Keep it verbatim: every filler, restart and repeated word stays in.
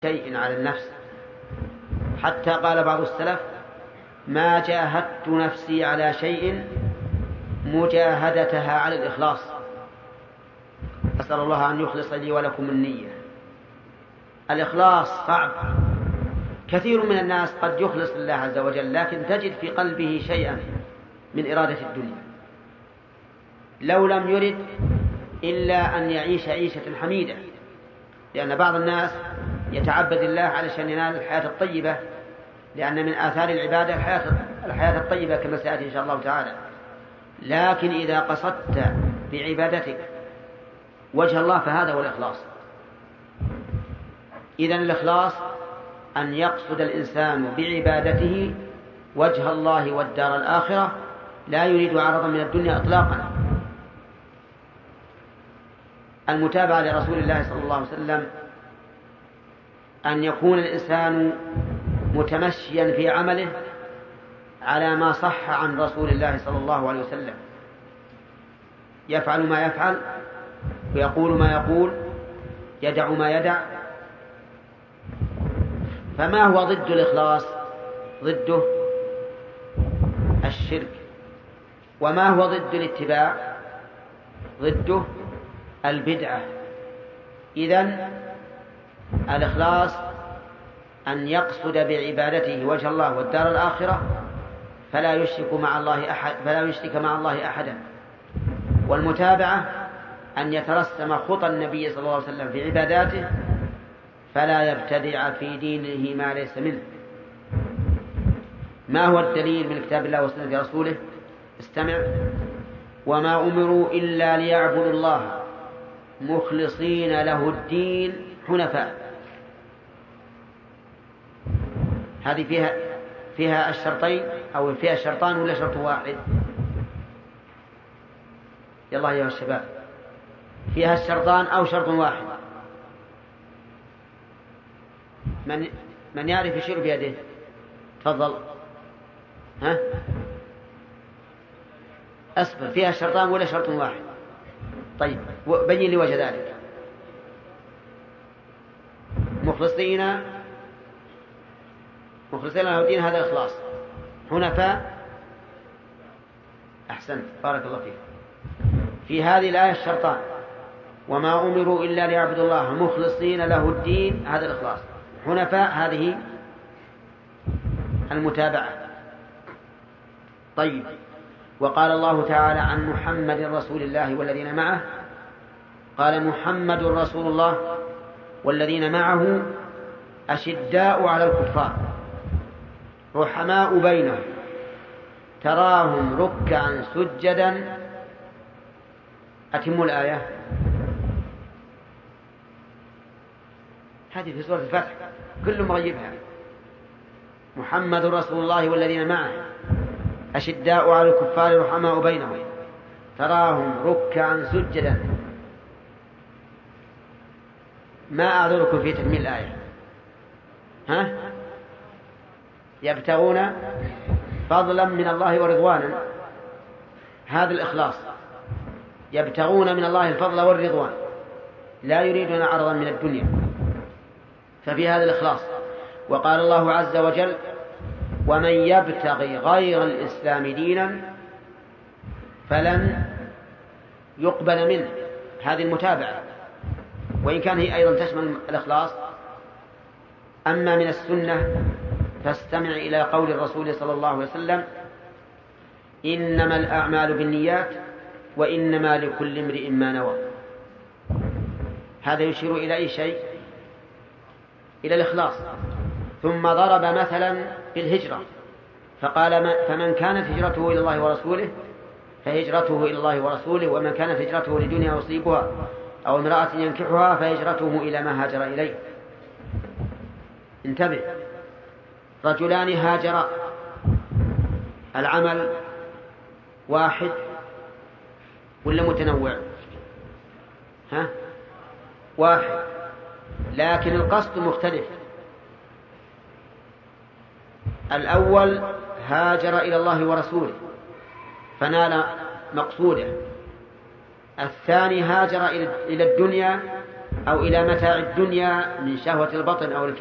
شيء على النفس، حتى قال بعض السلف: ما جاهدت نفسي على شيء مجاهدتها على الإخلاص. أسأل الله أن يخلص لي ولكم النية. الإخلاص صعب، كثير من الناس قد يخلص لله عز وجل لكن تجد في قلبه شيئا من إرادة الدنيا، لو لم يرد إلا أن يعيش عيشة حميدة، لأن بعض الناس يتعبد الله علشان ينال الحياة الطيبة، لأن من آثار العبادة الحياة, الحياة الطيبة كما سيأتي إن شاء الله تعالى. لكن إذا قصدت بعبادتك وجه الله فهذا هو الإخلاص. إذن الإخلاص أن يقصد الإنسان بعبادته وجه الله والدار الآخرة، لا يريد عرضا من الدنيا إطلاقا. المتابعة لرسول الله صلى الله عليه وسلم أن يكون الإنسان متمشيا في عمله على ما صح عن رسول الله صلى الله عليه وسلم، يفعل ما يفعل ويقول ما يقول، يدع ما يدع. فما هو ضد الإخلاص؟ ضده الشرك. وما هو ضد الاتباع؟ ضده البدعة. إذن الإخلاص أن يقصد بعبادته وجه الله والدار الآخرة، فلا يشرك مع الله أحد فلا يشرك مع الله أحدا. والمتابعة أن يترسم خطى النبي صلى الله عليه وسلم في عباداته، فلا يبتدع في دينه ما ليس منه. ما هو الدليل من كتاب الله وسنة رسوله؟ استمع: وما أمروا إلا ليعبدوا الله مخلصين له الدين حنفاء. هذه فيها فيها الشرطين أو فيها الشرطان ولا شرط واحد؟ يلا يا الشباب، فيها الشرطان أو شرط واحد؟ من من يعرف يشير بيده؟ تفضل. ها أصبر، فيها الشرطان ولا شرط واحد؟ طيب بين لي وجه ذلك. مخلصين مخلصين له الدين، هذا إخلاص. حنفاء، أحسنت، بارك الله فيك. في هذه الآية الشرطان: وما أمروا إلا ليعبدوا الله مخلصين له الدين، هذا الإخلاص. حنفاء، هذه المتابعة. طيب، وقال الله تعالى عن محمد رسول الله والذين معه، قال: محمد رسول الله والذين معه أشداء على الكفار رحماء بينهم تراهم ركعا سجدا. أتم الآية. هذه في سورة الفتح، كل مغيبها. محمد رسول الله والذين معه أشداء على الكفار رحماء بينهم تراهم ركعا سجدا. ما أعذركم في تكميل الآية؟ ها؟ يبتغون فضلا من الله ورضوانا، هذا الإخلاص. يبتغون من الله الفضل والرضوان، لا يريدون عرضا من الدنيا، ففي هذا الإخلاص. وقال الله عز وجل: ومن يبتغي غير الإسلام دينا فلن يقبل منه. هذه المتابعة، وإن كان هي أيضا تشمل الإخلاص. أما من السنة فاستمع إلى قول الرسول صلى الله عليه وسلم: إنما الأعمال بالنيات وإنما لكل امرئ ما نوى. هذا يشير إلى أي شيء؟ إلى الإخلاص. ثم ضرب مثلا بالهجرة فقال: فمن كانت هجرته إلى الله ورسوله فهجرته إلى الله ورسوله، ومن كانت هجرته لدنيا يصيبها أو امرأة ينكحها فهجرته إلى ما هاجر إليه. انتبه، رجلان هاجرا، العمل واحد ولا متنوع؟ ها؟ واحد، لكن القصد مختلف. الأول هاجر إلى الله ورسوله فنال مقصوده، الثاني هاجر إلى الدنيا أو إلى متاع الدنيا من شهوة البطن أو